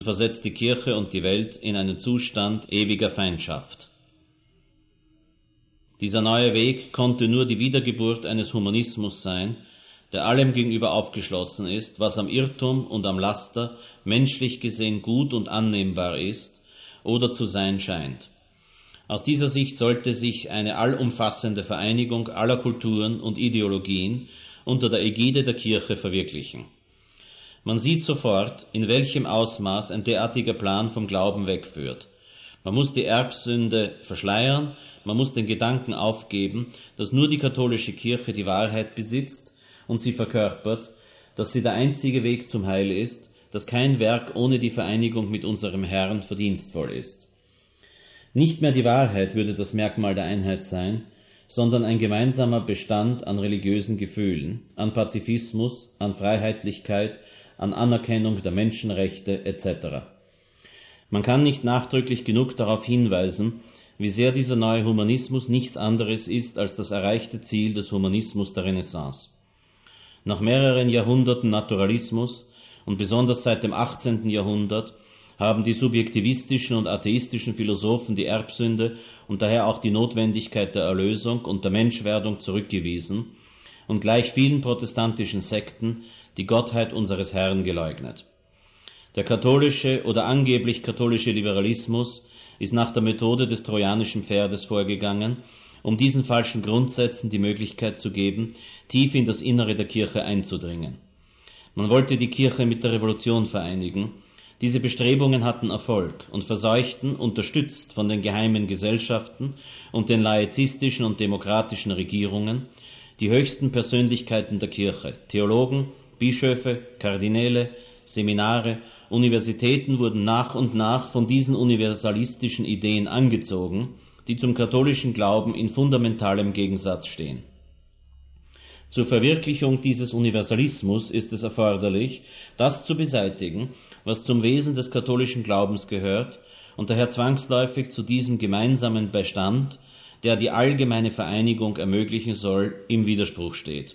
versetzt die Kirche und die Welt in einen Zustand ewiger Feindschaft. Dieser neue Weg konnte nur die Wiedergeburt eines Humanismus sein, der allem gegenüber aufgeschlossen ist, was am Irrtum und am Laster menschlich gesehen gut und annehmbar ist oder zu sein scheint. Aus dieser Sicht sollte sich eine allumfassende Vereinigung aller Kulturen und Ideologien unter der Ägide der Kirche verwirklichen. Man sieht sofort, in welchem Ausmaß ein derartiger Plan vom Glauben wegführt. Man muss die Erbsünde verschleiern, man muss den Gedanken aufgeben, dass nur die katholische Kirche die Wahrheit besitzt und sie verkörpert, dass sie der einzige Weg zum Heil ist, dass kein Werk ohne die Vereinigung mit unserem Herrn verdienstvoll ist. Nicht mehr die Wahrheit würde das Merkmal der Einheit sein, sondern ein gemeinsamer Bestand an religiösen Gefühlen, an Pazifismus, an Freiheitlichkeit, an Anerkennung der Menschenrechte etc. Man kann nicht nachdrücklich genug darauf hinweisen, wie sehr dieser neue Humanismus nichts anderes ist als das erreichte Ziel des Humanismus der Renaissance. Nach mehreren Jahrhunderten Naturalismus und besonders seit dem 18. Jahrhundert haben die subjektivistischen und atheistischen Philosophen die Erbsünde und daher auch die Notwendigkeit der Erlösung und der Menschwerdung zurückgewiesen und gleich vielen protestantischen Sekten die Gottheit unseres Herrn geleugnet. Der katholische oder angeblich katholische Liberalismus ist nach der Methode des trojanischen Pferdes vorgegangen, um diesen falschen Grundsätzen die Möglichkeit zu geben, tief in das Innere der Kirche einzudringen. Man wollte die Kirche mit der Revolution vereinigen. Diese Bestrebungen hatten Erfolg und verseuchten, unterstützt von den geheimen Gesellschaften und den laizistischen und demokratischen Regierungen, die höchsten Persönlichkeiten der Kirche. Theologen, Bischöfe, Kardinäle, Seminare, Universitäten wurden nach und nach von diesen universalistischen Ideen angezogen, die zum katholischen Glauben in fundamentalem Gegensatz stehen. Zur Verwirklichung dieses Universalismus ist es erforderlich, das zu beseitigen, was zum Wesen des katholischen Glaubens gehört und daher zwangsläufig zu diesem gemeinsamen Bestand, der die allgemeine Vereinigung ermöglichen soll, im Widerspruch steht.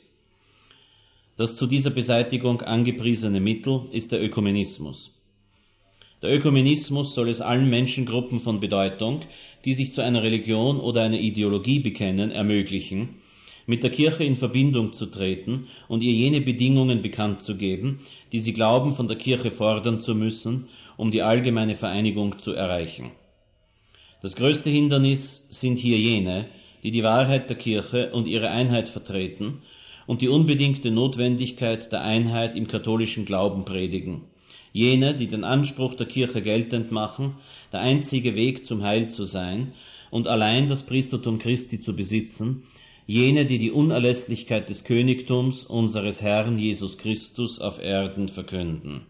Das zu dieser Beseitigung angepriesene Mittel ist der Ökumenismus. Der Ökumenismus soll es allen Menschengruppen von Bedeutung, die sich zu einer Religion oder einer Ideologie bekennen, ermöglichen, mit der Kirche in Verbindung zu treten und ihr jene Bedingungen bekannt zu geben, die sie glauben, von der Kirche fordern zu müssen, um die allgemeine Vereinigung zu erreichen. Das größte Hindernis sind hier jene, die die Wahrheit der Kirche und ihre Einheit vertreten und die unbedingte Notwendigkeit der Einheit im katholischen Glauben predigen. Jene, die den Anspruch der Kirche geltend machen, der einzige Weg zum Heil zu sein und allein das Priestertum Christi zu besitzen, jene, die die Unerlässlichkeit des Königtums unseres Herrn Jesus Christus auf Erden verkünden.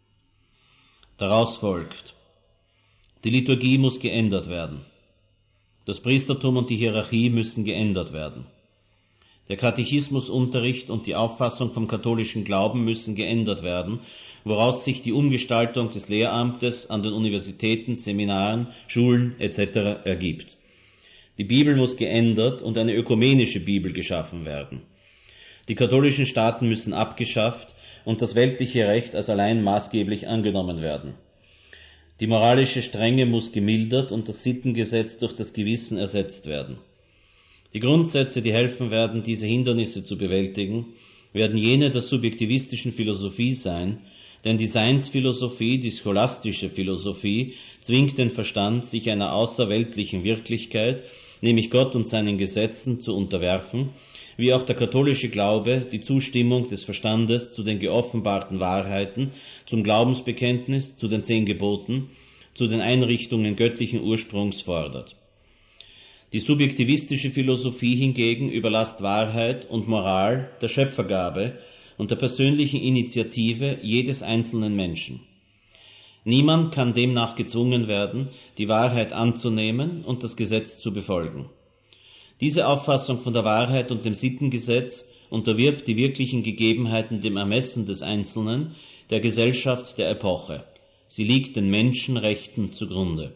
Daraus folgt: Die Liturgie muss geändert werden. Das Priestertum und die Hierarchie müssen geändert werden. Der Katechismusunterricht und die Auffassung vom katholischen Glauben müssen geändert werden, woraus sich die Umgestaltung des Lehramtes an den Universitäten, Seminaren, Schulen etc. ergibt. Die Bibel muss geändert und eine ökumenische Bibel geschaffen werden. Die katholischen Staaten müssen abgeschafft und das weltliche Recht als allein maßgeblich angenommen werden. Die moralische Strenge muss gemildert und das Sittengesetz durch das Gewissen ersetzt werden. Die Grundsätze, die helfen werden, diese Hindernisse zu bewältigen, werden jene der subjektivistischen Philosophie sein, denn die Seinsphilosophie, die scholastische Philosophie, zwingt den Verstand, sich einer außerweltlichen Wirklichkeit, nämlich Gott und seinen Gesetzen, zu unterwerfen, wie auch der katholische Glaube die Zustimmung des Verstandes zu den geoffenbarten Wahrheiten, zum Glaubensbekenntnis, zu den 10 Geboten, zu den Einrichtungen göttlichen Ursprungs fordert. Die subjektivistische Philosophie hingegen überlässt Wahrheit und Moral der Schöpfergabe und der persönlichen Initiative jedes einzelnen Menschen. Niemand kann demnach gezwungen werden, die Wahrheit anzunehmen und das Gesetz zu befolgen. Diese Auffassung von der Wahrheit und dem Sittengesetz unterwirft die wirklichen Gegebenheiten dem Ermessen des Einzelnen, der Gesellschaft, der Epoche. Sie liegt den Menschenrechten zugrunde.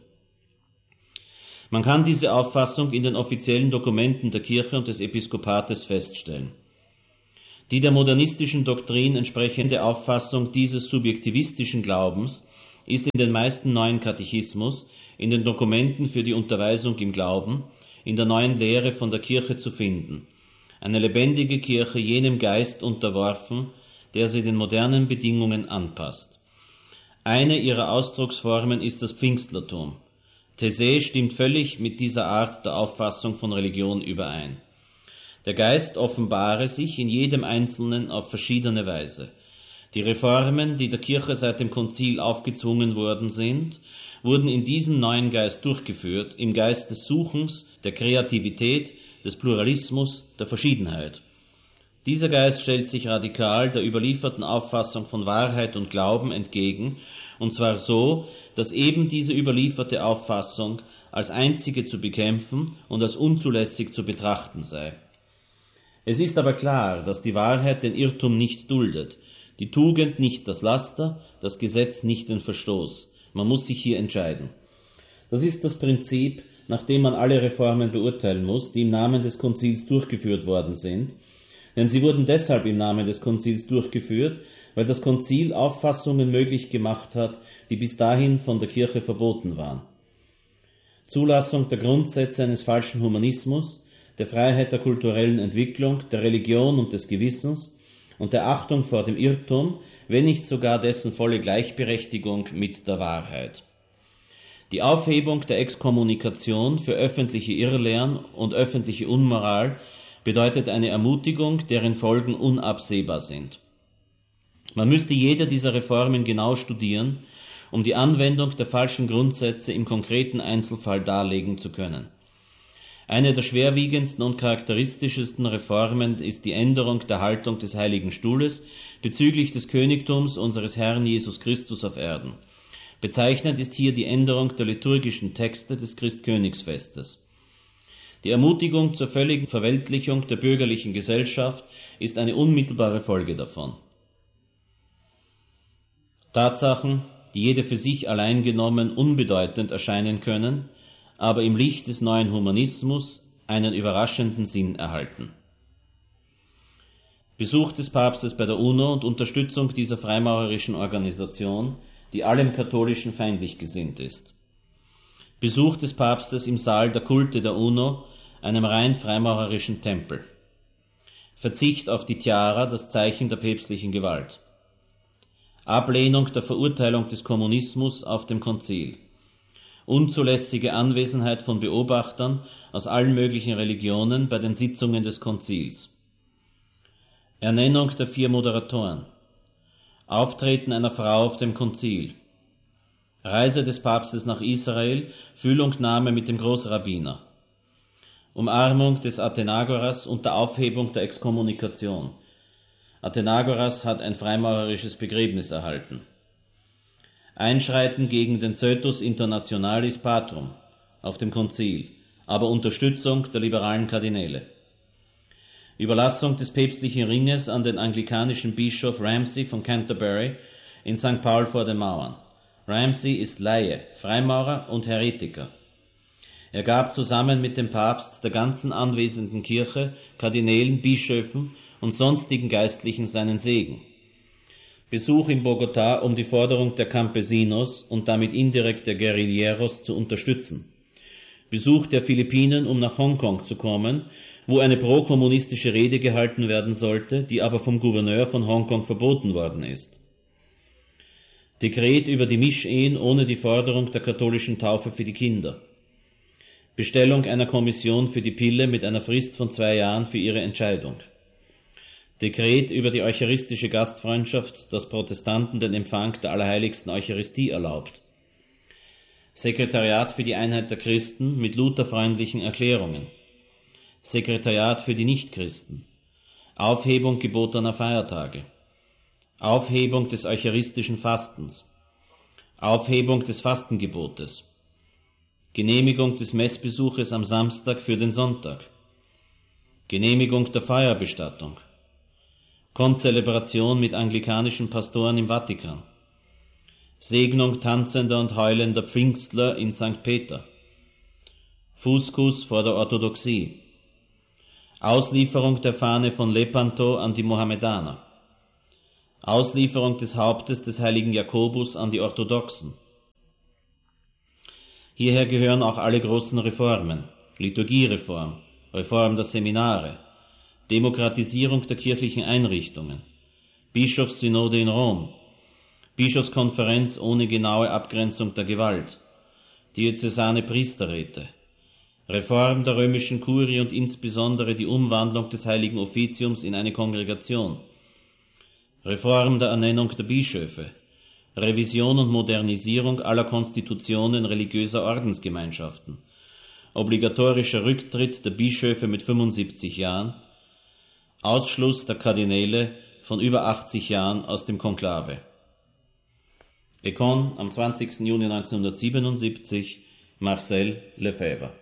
Man kann diese Auffassung in den offiziellen Dokumenten der Kirche und des Episkopates feststellen. Die der modernistischen Doktrin entsprechende Auffassung dieses subjektivistischen Glaubens ist in den meisten neuen Katechismus, in den Dokumenten für die Unterweisung im Glauben, in der neuen Lehre von der Kirche zu finden. Eine lebendige Kirche jenem Geist unterworfen, der sie den modernen Bedingungen anpasst. Eine ihrer Ausdrucksformen ist das Pfingstlertum. Taizé stimmt völlig mit dieser Art der Auffassung von Religion überein. Der Geist offenbare sich in jedem Einzelnen auf verschiedene Weise. Die Reformen, die der Kirche seit dem Konzil aufgezwungen worden sind, wurden in diesem neuen Geist durchgeführt, im Geist des Suchens, der Kreativität, des Pluralismus, der Verschiedenheit. Dieser Geist stellt sich radikal der überlieferten Auffassung von Wahrheit und Glauben entgegen, und zwar so, dass eben diese überlieferte Auffassung als einzige zu bekämpfen und als unzulässig zu betrachten sei. Es ist aber klar, dass die Wahrheit den Irrtum nicht duldet, die Tugend nicht das Laster, das Gesetz nicht den Verstoß. Man muss sich hier entscheiden. Das ist das Prinzip, nach dem man alle Reformen beurteilen muss, die im Namen des Konzils durchgeführt worden sind, denn sie wurden deshalb im Namen des Konzils durchgeführt, weil das Konzil Auffassungen möglich gemacht hat, die bis dahin von der Kirche verboten waren. Zulassung der Grundsätze eines falschen Humanismus, der Freiheit der kulturellen Entwicklung, der Religion und des Gewissens und der Achtung vor dem Irrtum, wenn nicht sogar dessen volle Gleichberechtigung mit der Wahrheit. Die Aufhebung der Exkommunikation für öffentliche Irrlehren und öffentliche Unmoral bedeutet eine Ermutigung, deren Folgen unabsehbar sind. Man müsste jede dieser Reformen genau studieren, um die Anwendung der falschen Grundsätze im konkreten Einzelfall darlegen zu können. Eine der schwerwiegendsten und charakteristischsten Reformen ist die Änderung der Haltung des Heiligen Stuhles bezüglich des Königtums unseres Herrn Jesus Christus auf Erden. Bezeichnend ist hier die Änderung der liturgischen Texte des Christkönigsfestes. Die Ermutigung zur völligen Verweltlichung der bürgerlichen Gesellschaft ist eine unmittelbare Folge davon. Tatsachen, die jede für sich allein genommen unbedeutend erscheinen können, aber im Licht des neuen Humanismus einen überraschenden Sinn erhalten. Besuch des Papstes bei der UNO und Unterstützung dieser freimaurerischen Organisation, die allem Katholischen feindlich gesinnt ist. Besuch des Papstes im Saal der Kulte der UNO, einem rein freimaurerischen Tempel. Verzicht auf die Tiara, das Zeichen der päpstlichen Gewalt. Ablehnung der Verurteilung des Kommunismus auf dem Konzil. Unzulässige Anwesenheit von Beobachtern aus allen möglichen Religionen bei den Sitzungen des Konzils. Ernennung der 4 Moderatoren. Auftreten einer Frau auf dem Konzil. Reise des Papstes nach Israel, Fühlungnahme mit dem Großrabbiner. Umarmung des Athenagoras und der Aufhebung der Exkommunikation. Athenagoras hat ein freimaurerisches Begräbnis erhalten. Einschreiten gegen den Coetus Internationalis Patrum auf dem Konzil, aber Unterstützung der liberalen Kardinäle. Überlassung des päpstlichen Ringes an den anglikanischen Bischof Ramsay von Canterbury in St. Paul vor den Mauern. Ramsay ist Laie, Freimaurer und Heretiker. Er gab zusammen mit dem Papst der ganzen anwesenden Kirche, Kardinälen, Bischöfen und sonstigen Geistlichen seinen Segen. Besuch in Bogotá, um die Forderung der Campesinos und damit indirekt der Guerilleros zu unterstützen. Besuch der Philippinen, um nach Hongkong zu kommen, wo eine pro-kommunistische Rede gehalten werden sollte, die aber vom Gouverneur von Hongkong verboten worden ist. Dekret über die Mischehen ohne die Forderung der katholischen Taufe für die Kinder. Bestellung einer Kommission für die Pille mit einer Frist von 2 Jahren für ihre Entscheidung. Dekret über die eucharistische Gastfreundschaft, das Protestanten den Empfang der Allerheiligsten Eucharistie erlaubt. Sekretariat für die Einheit der Christen mit lutherfreundlichen Erklärungen. Sekretariat für die Nichtchristen. Aufhebung gebotener Feiertage. Aufhebung des eucharistischen Fastens. Aufhebung des Fastengebotes. Genehmigung des Messbesuches am Samstag für den Sonntag. Genehmigung der Feuerbestattung. Konzelebration mit anglikanischen Pastoren im Vatikan. Segnung tanzender und heulender Pfingstler in St. Peter. Fußkuss vor der Orthodoxie. Auslieferung der Fahne von Lepanto an die Mohammedaner. Auslieferung des Hauptes des heiligen Jakobus an die Orthodoxen. Hierher gehören auch alle großen Reformen: Liturgiereform, Reform der Seminare, Demokratisierung der kirchlichen Einrichtungen, Bischofssynode in Rom, Bischofskonferenz ohne genaue Abgrenzung der Gewalt, diözesane Priesterräte, Reform der römischen Kurie und insbesondere die Umwandlung des heiligen Offiziums in eine Kongregation, Reform der Ernennung der Bischöfe, Revision und Modernisierung aller Konstitutionen religiöser Ordensgemeinschaften, obligatorischer Rücktritt der Bischöfe mit 75 Jahren, Ausschluss der Kardinäle von über 80 Jahren aus dem Konklave. Econ am 20. Juni 1977, Marcel Lefebvre.